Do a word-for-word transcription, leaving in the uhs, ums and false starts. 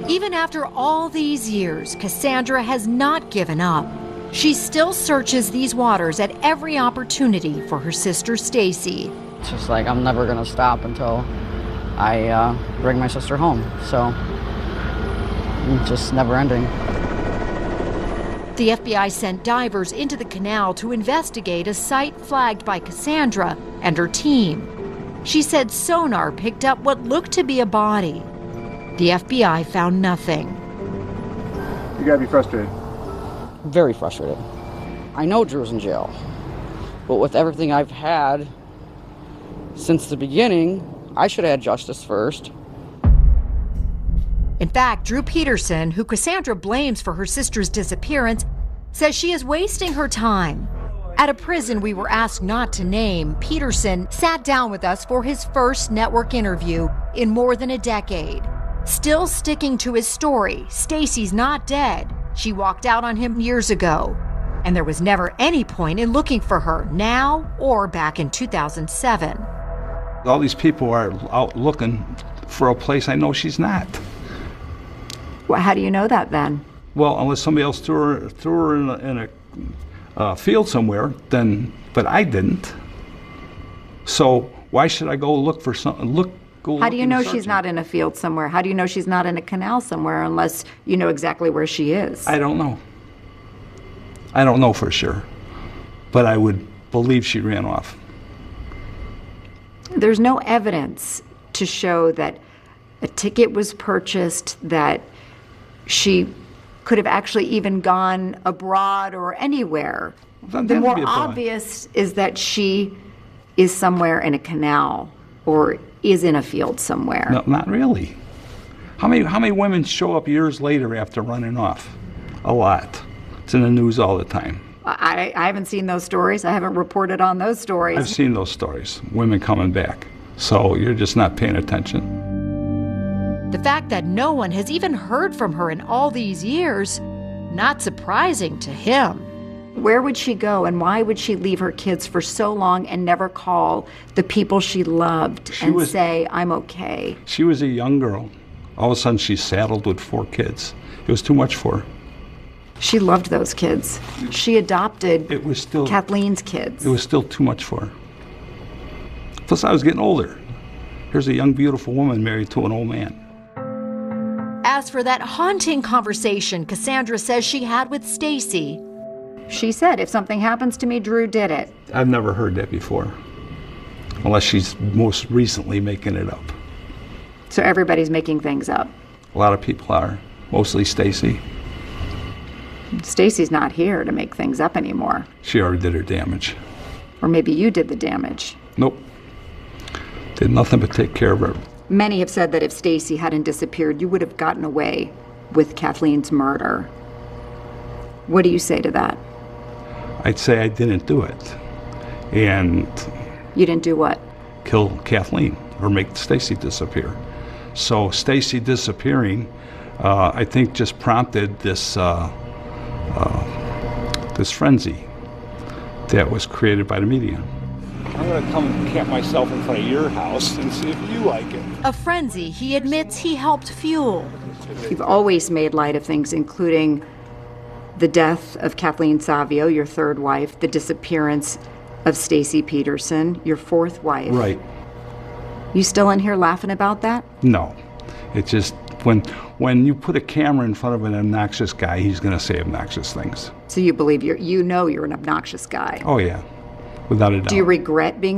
Even after all these years, Cassandra has not given up. She still searches these waters at every opportunity for her sister Stacy. It's just like I'm never going to stop until I uh, bring my sister home. So it's just never ending. The F B I sent divers into the canal to investigate a site flagged by Cassandra and her team. She said sonar picked up what looked to be a body. The F B I found nothing. You gotta be frustrated. Very frustrated. I know Drew's in jail, but with everything I've had since the beginning, I should have had justice first. In fact, Drew Peterson, who Cassandra blames for her sister's disappearance, says she is wasting her time. At a prison we were asked not to name, Peterson sat down with us for his first network interview in more than a decade. Still sticking to his story, Stacy's not dead. She walked out on him years ago, and there was never any point in looking for her now or back in two thousand seven. All these people are out looking for a place I know she's not. Well, how do you know that then? Well, unless somebody else threw her, threw her in a, in a uh, field somewhere, then, but I didn't. So why should I go look for something? Look. Go How do you know searching? she's not in a field somewhere? How do you know she's not in a canal somewhere unless you know exactly where she is? I don't know. I don't know for sure, but I would believe she ran off. There's no evidence to show that a ticket was purchased, that she could have actually even gone abroad or anywhere. Well, the more obvious is that she is somewhere in a canal or is in a field somewhere. No, not really. How many how many women show up years later after running off? A lot. It's in the news all the time. I, I haven't seen those stories. I haven't reported on those stories. I've seen those stories, women coming back. So you're just not paying attention. The fact that no one has even heard from her in all these years, not surprising to him. Where would she go and why would she leave her kids for so long and never call the people she loved She and was- say, I'm okay? She was a young girl. All of a sudden she's saddled with four kids. It was too much for her. She loved those kids. She adopted It was still Kathleen's kids. It was still too much for her. Plus I was getting older. Here's a young, beautiful woman married to an old man. As for that haunting conversation Cassandra says she had with Stacy, She said, if something happens to me, Drew did it. I've never heard that before. Unless she's most recently making it up. So everybody's making things up. A lot of people are. Mostly Stacy. Stacy's not here to make things up anymore. She already did her damage. Or maybe you did the damage. Nope. Did nothing but take care of her. Many have said that if Stacy hadn't disappeared, you would have gotten away with Kathleen's murder. What do you say to that? I'd say I didn't do it. And You didn't do what? kill Kathleen or make Stacy disappear. So Stacy disappearing, uh, I think just prompted this, uh, uh, this frenzy that was created by the media. I'm gonna come camp myself in front of your house and see if you like it. a frenzy he admits he helped fuel. You've always made light of things, including the death of Kathleen Savio, your third wife, the disappearance of Stacy Peterson, your fourth wife. Right. You still in here laughing about that? No. It's just when when you put a camera in front of an obnoxious guy, he's gonna say obnoxious things. So you believe you're, you know you're an obnoxious guy. Oh yeah, without a doubt. Do you regret being